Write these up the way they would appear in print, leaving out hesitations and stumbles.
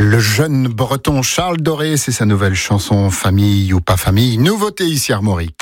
Le jeune breton Charles Doré, c'est sa nouvelle chanson Famille ou pas famille, nouveauté ici Armorique.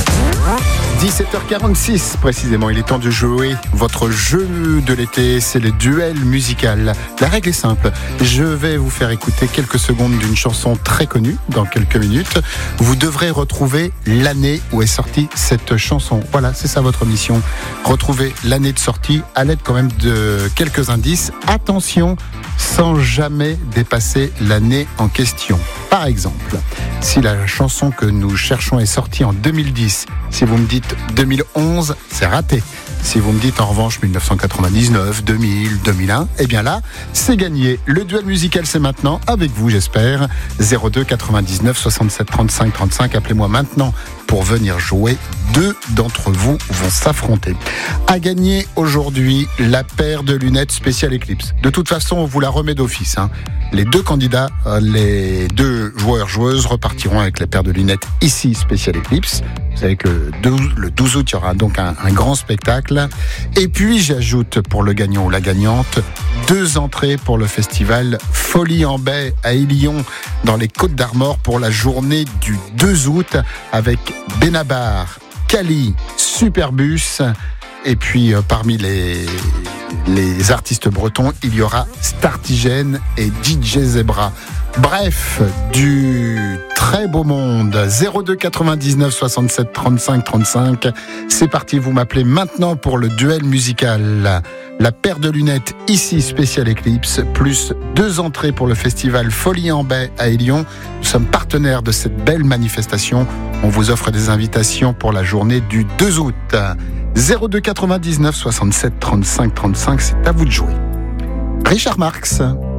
17h46 précisément, il est temps de jouer votre jeu de l'été, c'est le duel musical. La règle est simple, je vais vous faire écouter quelques secondes d'une chanson très connue dans quelques minutes. Vous devrez retrouver l'année où est sortie cette chanson. Voilà, c'est ça votre mission, retrouver l'année de sortie à l'aide quand même de quelques indices. Attention, sans jamais dépasser l'année en question. Par exemple, si la chanson que nous cherchons est sortie en 2010, si vous me dites 2011, c'est raté. Si vous me dites en revanche 1999, 2000, 2001, eh bien là, c'est gagné. Le duel musical, c'est maintenant, avec vous j'espère. 02 99 67 35 35, appelez-moi maintenant pour venir jouer. Deux d'entre vous vont s'affronter. À gagner aujourd'hui, la paire de lunettes spéciales Eclipse. De toute façon, on vous la remet d'office. Les deux candidats, les deux joueurs-joueuses repartiront avec la paire de lunettes ici spéciales Eclipse. Vous savez que le 12 août, il y aura donc un grand spectacle. Et puis, j'ajoute pour le gagnant ou la gagnante, 2 entrées pour le festival Folie en Baie à Élion, dans les Côtes d'Armor, pour la journée du 2 août, avec Benabar, Kali, Superbus. Et puis, parmi les artistes bretons, il y aura Startigène et DJ Zebra. Bref, du très beau monde. 02 99 67 35 35. C'est parti, vous m'appelez maintenant pour le duel musical. La paire de lunettes ici spécial Eclipse, plus 2 entrées pour le festival Folie en Baie à Élion. Nous sommes partenaires de cette belle manifestation. On vous offre des invitations pour la journée du 2 août. 02 99 67 35 35, c'est à vous de jouer. Richard Marx.